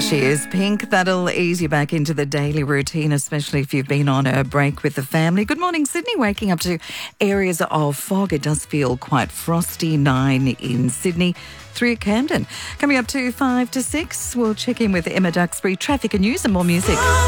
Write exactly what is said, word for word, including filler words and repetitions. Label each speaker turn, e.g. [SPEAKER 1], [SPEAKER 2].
[SPEAKER 1] she is, Pink. That'll ease you back into the daily routine, especially if you've been on a break with the family. Good morning, Sydney. Waking up to areas of fog. It does feel quite frosty. Nine in Sydney, three at Camden. Coming up to five to six, we'll check in with Emma Duxbury. Traffic and news and more music.